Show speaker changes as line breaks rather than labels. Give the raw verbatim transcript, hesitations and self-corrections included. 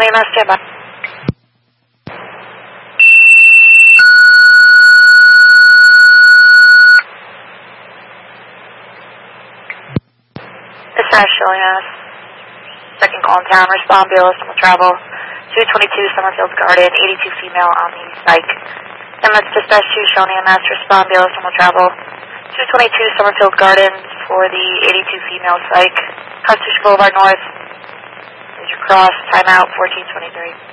Shawnee Mass, stand by. Dispatch, Shawnee Mass. Second call in town, respond, B L S will travel. two twenty-two Summerfield Garden, eighty-two female on the psych. M S Dispatch two, Shawnee Mass, respond, B L S will travel. two twenty-two Summerfield Garden for the eighty-two female psych. Constitution Boulevard North. Major Cross, timeout, fourteen twenty-three.